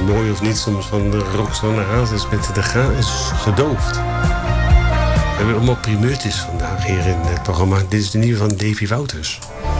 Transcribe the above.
mooi of niet soms van de Roxanne Hazes met de Gra is gedoofd. We hebben allemaal primeurtjes vandaag hier in het programma. Dit is de nieuwe van Davy Wouters.